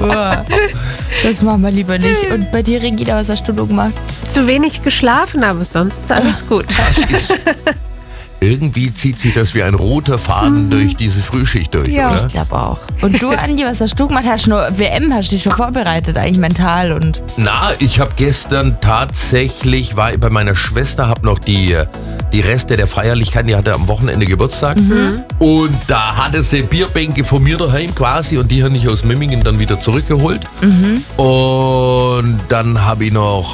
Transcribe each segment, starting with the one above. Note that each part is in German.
Das machen wir lieber nicht. Und bei dir, Regina, was hast du noch gemacht? Zu wenig geschlafen, aber sonst ist alles gut. Irgendwie zieht sich das wie ein roter Faden durch diese Frühschicht durch, Ja, oder? ich glaube auch. Und du, Andi, was hast du gemacht? Hast du noch WM, hast du dich schon vorbereitet, eigentlich mental? Und Na, ich habe gestern tatsächlich, war bei meiner Schwester, habe noch die Reste der Feierlichkeiten, die hatte am Wochenende Geburtstag. Und da hatte sie Bierbänke von mir daheim quasi und die habe ich aus Memmingen dann wieder zurückgeholt. Und dann habe ich noch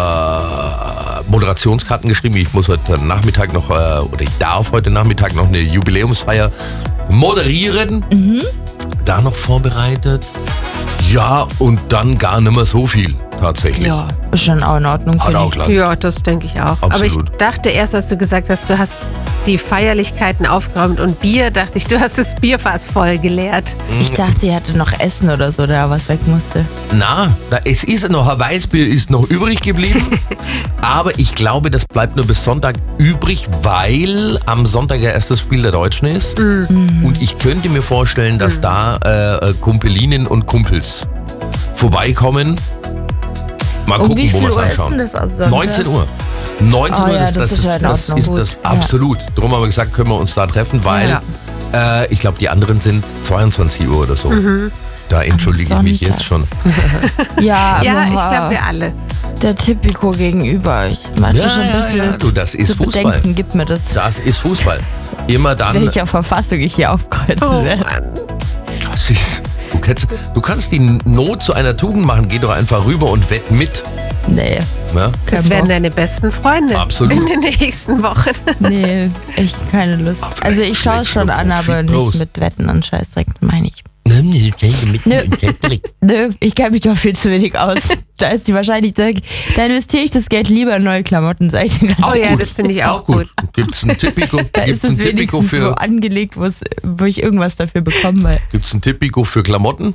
Moderationskarten geschrieben. Ich muss heute Nachmittag noch, oder ich darf heute Nachmittag noch eine Jubiläumsfeier moderieren. Da noch vorbereitet. Ja, und dann gar nicht mehr so viel tatsächlich. ja, ist schon auch in Ordnung. Hat finde auch ich. klar. Ja, das denke ich auch. Aber ich Absolut. dachte erst, als du gesagt hast, du hast die Feierlichkeiten aufgeräumt und Bier, dachte ich, du hast das Bierfass voll geleert. Ich dachte, ihr hattet noch Essen oder so, da was weg musste. Na, es ist noch, ein Weißbier ist noch übrig geblieben. Aber ich glaube, das bleibt nur bis Sonntag übrig, weil am Sonntag ja erst das Spiel der Deutschen ist. Und ich könnte mir vorstellen, dass da Kumpelinnen und Kumpels vorbeikommen. Mal Um wie gucken, wo viel wir es Uhr ist anschauen. denn das am Sonntag? 19 Uhr. 19 Uhr, ja, das das ist ja in das Ordnung, ist gut. das Ja. absolut. Darum haben wir gesagt, können wir uns da treffen, weil ich glaube, die anderen sind 22 Uhr oder so. Da entschuldige ich mich Sonntag. jetzt schon. Ja, Ja, aber ich glaube, wir alle. der Tipico gegenüber. Ich meine, Ja, schon ein ja, bisschen ja, du, das ist zu Fußball. bedenken, gibt mir das. Das ist Fußball. Immer dann. Welcher Verfassung ich hier aufkreuzen Oh werde. Mann. Das ist, du kannst die Not zu einer Tugend machen. Geh doch einfach rüber und wett mit. Nee, Ja? Das kein werden Bock. deine besten Freunde Absolut. in den nächsten Wochen. Nee, echt keine Lust. vielleicht Also ich schaue es schon schlägst du an, aber Profit raus. nicht mit Wetten und Scheißdreck, meine ich. Mit Nö. Nö, ich kenne mich doch viel zu wenig aus. Da ist die Wahrscheinlichkeit, da investiere ich das Geld lieber in neue Klamotten, sag ich dir ganz Oh ja, ehrlich. das finde ich auch gut. Gibt es ein Tipico, Da ist gibt's ein es Tipico wenigstens so für, angelegt, wo ich irgendwas dafür bekomme. Weil gibt's ein Tipico für Klamotten?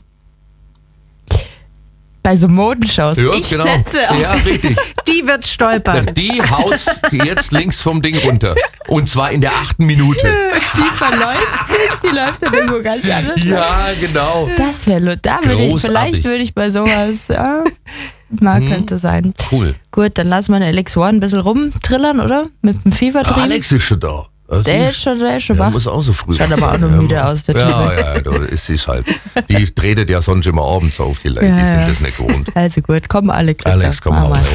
bei so Modenshows, Ja, ich genau. setze auf Ja, richtig. Die wird stolpern. Die haut's jetzt links vom Ding runter. Und zwar in der 8. Minute. die verläuft sich, die läuft dann irgendwo ganz anders. Ja, genau. Das wäre Großartig. vielleicht würde ich bei sowas, könnte sein. Cool. Gut, dann lassen wir den Alex Warren ein bisschen rumtrillern, oder? Mit dem Fieber drin. Alex ist schon da. Das Der ist schon der wach. muss auch so früh Schaut wach aber auch sein. noch müde aus, der Typ. Ja, da ist es halt. Die tretet ja sonst immer abends auf, die Leute. Die Ja, sind ja. das nicht gewohnt. Also gut, komm Alex. jetzt Alex, komm mach mal.